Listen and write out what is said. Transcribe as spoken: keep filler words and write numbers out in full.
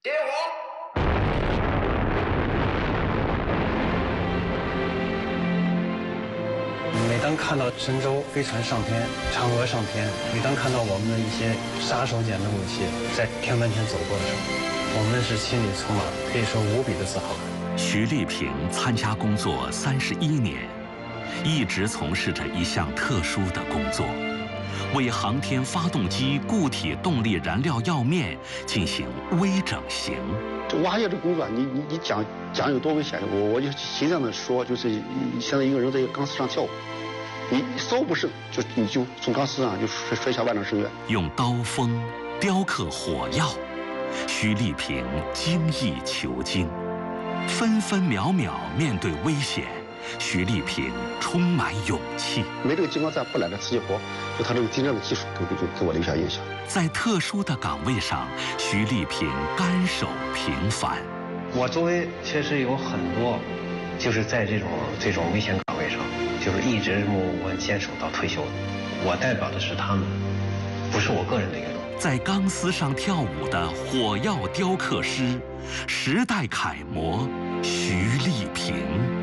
点火！ 每当看到神舟飞船上天，嫦娥上天，每当看到我们的一些杀手锏的武器在天门前走过的时候，我们是心里充满可以说无比的自豪感。 徐丽萍参加工作三十一年，一直从事着一项特殊的工作，为航天发动机固体动力燃料药面进行微整形。 这挖掘这工作，你你你讲讲有多危险，我我就形象的说，就是像一个人在一个钢丝上跳舞，你稍不慎就你就从钢丝上就摔摔下万丈深渊。 用刀锋雕刻火药，徐丽萍精益求精，分分秒秒面对危险，徐丽萍充满勇气。 没这个激光站不揽这瓷器活，就他这个精湛的技术给给给我留下印象。 在特殊的岗位上，徐丽萍甘守平凡。 我周围确实有很多，就是在这种这种危险岗位上，就是一直默默坚守到退休的。我代表的是他们，不是我个人的一个。 在钢丝上跳舞的火药雕刻师，时代楷模徐丽萍。